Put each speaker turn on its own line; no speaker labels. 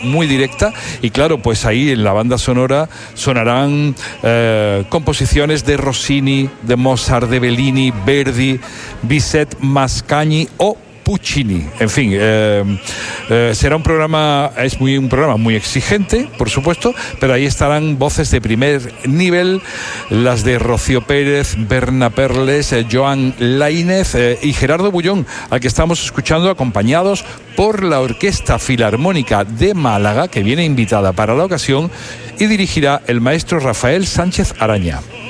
muy directa, y claro, pues ahí en la banda sonora sonarán composiciones de Rossini, de Mozart, de Bellini, Verdi, Bizet, Mascagni o Puccini. En fin, será un programa muy exigente, por supuesto, pero ahí estarán voces de primer nivel, las de Rocío Pérez, Berna Perles, Joan Laínez y Gerardo Bullón, al que estamos escuchando, acompañados por la Orquesta Filarmónica de Málaga, que viene invitada para la ocasión, y dirigirá el maestro Rafael Sánchez Araña.